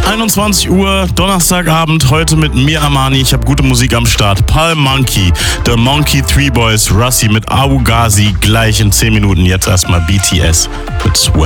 21 Uhr, Donnerstagabend, heute mit mir Armani. Ich habe gute Musik am Start. Pal Monkey, The Monkey 3 Boys, Russi mit Abu Ghazi, gleich in 10 Minuten. Jetzt erstmal BTS mit Sweat.